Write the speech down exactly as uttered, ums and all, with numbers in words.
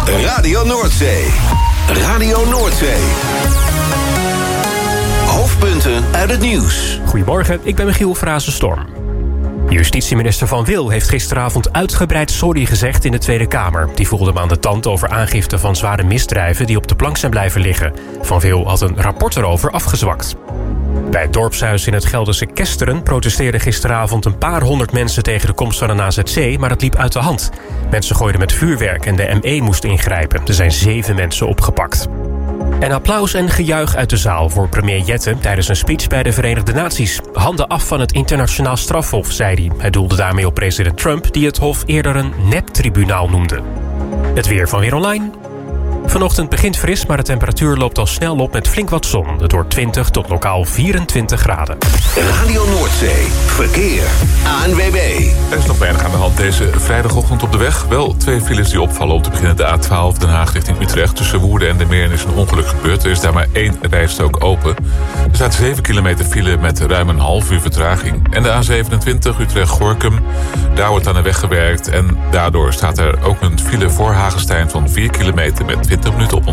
Radio Noordzee. Radio Noordzee. Hoofdpunten uit het nieuws. Goedemorgen, ik ben Michiel Frazenstorm. Justitieminister Van Wil heeft gisteravond uitgebreid sorry gezegd in de Tweede Kamer. Die voelde hem aan de tand over aangifte van zware misdrijven die op de plank zijn blijven liggen. Van Wil had een rapport erover afgezwakt. Bij het dorpshuis in het Gelderse Kesteren protesteerden gisteravond een paar honderd mensen tegen de komst van een A Z C, maar het liep uit de hand. Mensen gooiden met vuurwerk en de M E moest ingrijpen. Er zijn zeven mensen opgepakt. En applaus en gejuich uit de zaal voor premier Jette tijdens een speech bij de Verenigde Naties. Handen af van het internationaal strafhof, zei hij. Hij doelde daarmee op president Trump, die het hof eerder een neptribunaal noemde. Het weer van Weer Online. Vanochtend begint fris, maar de temperatuur loopt al snel op met flink wat zon. Het wordt twintig tot lokaal vierentwintig graden. Radio Noordzee. Verkeer. A N W B. Er is nog weinig aan de hand deze vrijdagochtend op de weg. Wel twee files die opvallen. Om te beginnen de A twaalf Den Haag richting Utrecht. Tussen Woerden en de Meern is een ongeluk gebeurd. Er is daar maar één rijstrook open. Er staat zeven kilometer file met ruim een half uur vertraging. En de A zevenentwintig Utrecht-Gorkum. Daar wordt aan de weg gewerkt. En daardoor staat er ook een file voor Hagestein van vier kilometer met twintig minuten op.